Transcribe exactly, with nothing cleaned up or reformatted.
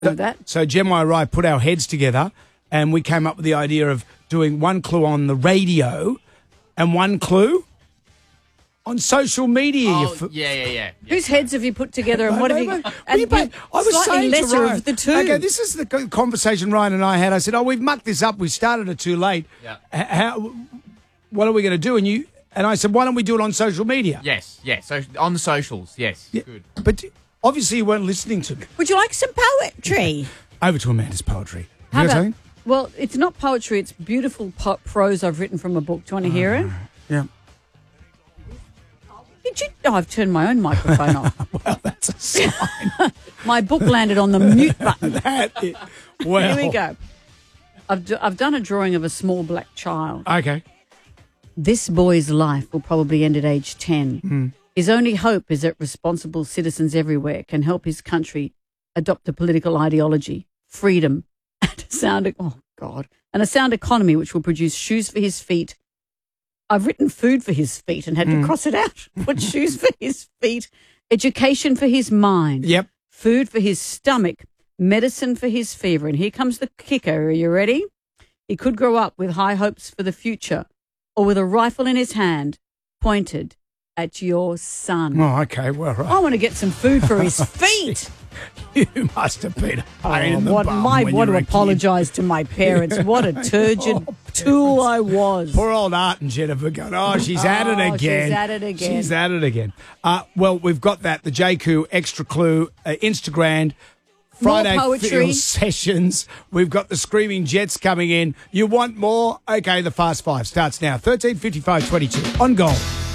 Know that. So Gemma and I put our heads together and we came up with the idea of doing one clue on the radio and one clue on social media. Oh, you f- yeah, yeah, yeah. yeah. Whose heads have you put together, and what have you? Wait, wait, And wait, wait. I was slightly saying to lesser Ryan, of the two. Okay, this is the co- conversation Ryan and I had. I said, "Oh, we've mucked this up. We started it too late. Yeah. H- How? What are we going to do?" And you and I said, "Why don't we do it on social media?" Yes, yes. So on the socials, yes. Yeah, Good. But obviously, you weren't listening to me. Would you like some poetry? Over to Amanda's poetry. How You got about? something? Well, it's not poetry. It's beautiful po- prose I've written from a book. Do you want to hear it? Yeah. Did you? Oh, I've turned my own microphone off. Well, that's a sign. My book landed on the mute button. that is, well, Here we go. I've, d- I've done a drawing of a small black child. Okay. This boy's life will probably end at age ten. Mm. His only hope is that responsible citizens everywhere can help his country adopt a political ideology, freedom, and a sound, oh God, and a sound economy which will produce shoes for his feet. I've written food for his feet and had Mm. to cross it out. Put shoes for his feet, education for his mind, Yep. food for his stomach, medicine for his fever. And here comes the kicker. Are you ready? He could grow up with high hopes for the future or with a rifle in his hand pointed at your son. Oh, okay. Well, right. I want to get some food for his feet. You must have been a pain Oh, in the what, bum my, when want you to were a kid. apologise to my parents. What a turgid Oh, tool I was. Poor old Art and Jennifer going, oh, she's at it Oh, again. she's at it again. She's at it again. Uh, well, we've got that, the J Q Extra Clue, uh, Instagram, More Friday poetry. Field Sessions. We've got the Screaming Jets coming in. You want more? Okay, the Fast Five starts now. thirteen fifty-five twenty-two on Gold.